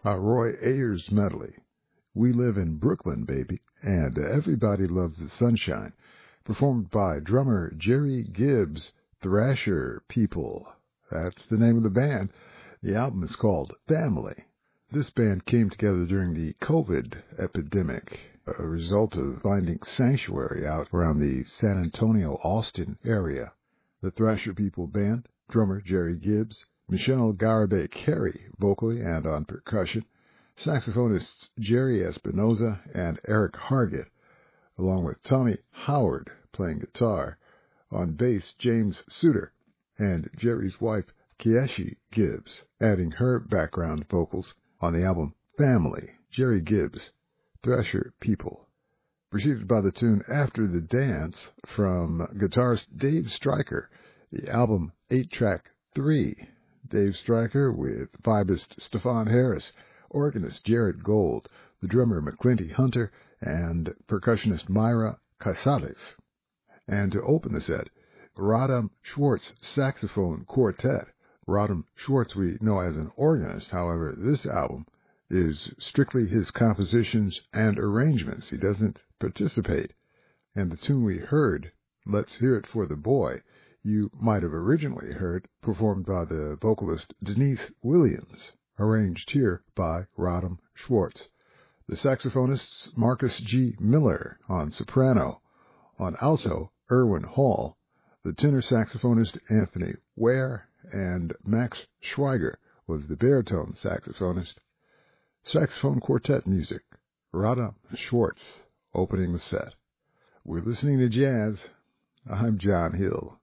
A Roy Ayers medley. We Live in Brooklyn, Baby, and Everybody Loves the Sunshine, performed by drummer Jerry Gibbs, Thrasher People. That's the name of the band. The album is called Family. This band came together during the COVID epidemic, a result of finding sanctuary out around the San Antonio-Austin area. The Thrasher People Band, drummer Jerry Gibbs, Michelle Garibay-Carey vocally and on percussion, saxophonists Jerry Espinoza and Eric Hargett, along with Tommy Howard playing guitar, on bass James Suter, and Jerry's wife Kieshi Gibbs, adding her background vocals on the album Family, Jerry Gibbs, Thrasher People. Preceded by the tune After the Dance from guitarist Dave Stryker, the album 8-track 3. Dave Stryker with vibist Stefan Harris, organist Jared Gold, the drummer McClinty Hunter, and percussionist Myra Casales. And to open the set, Rodham Schwartz Saxophone Quartet. Rodham Schwartz we know as an organist, however, this album is strictly his compositions and arrangements. He doesn't participate. And the tune we heard, Let's Hear It for the Boy, you might have originally heard performed by the vocalist Denise Williams, arranged here by Rodham Schwartz. The saxophonists Marcus G. Miller on soprano, on alto Erwin Hall, the tenor saxophonist Anthony Ware, and Max Schweiger was the baritone saxophonist. Saxophone quartet music, Rodham Schwartz opening the set. We're listening to jazz. I'm John Hill.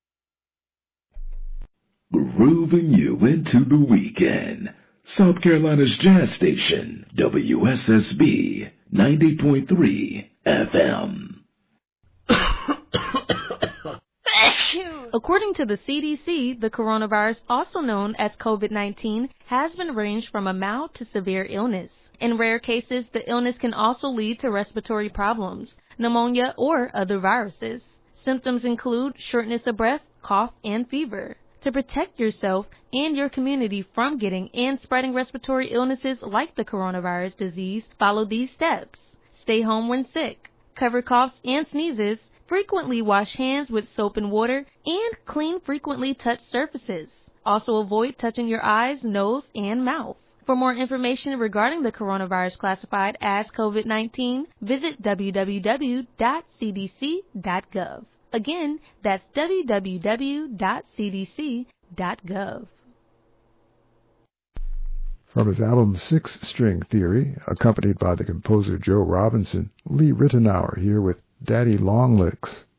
Grooving you into the weekend. South Carolina's jazz station, WSSB 90.3 FM. According to the CDC, the coronavirus, also known as COVID-19, has been ranged from a mild to severe illness. In rare cases, the illness can also lead to respiratory problems, pneumonia, or other viruses. Symptoms include shortness of breath, cough, and fever. To protect yourself and your community from getting and spreading respiratory illnesses like the coronavirus disease, follow these steps. Stay home when sick. Cover coughs and sneezes. Frequently wash hands with soap and water, and clean frequently touched surfaces. Also avoid touching your eyes, nose, and mouth. For more information regarding the coronavirus classified as COVID-19, visit www.cdc.gov. Again, that's www.cdc.gov. From his album Six String Theory, accompanied by the composer Joe Robinson, Lee Ritenour here with Daddy Longlegs.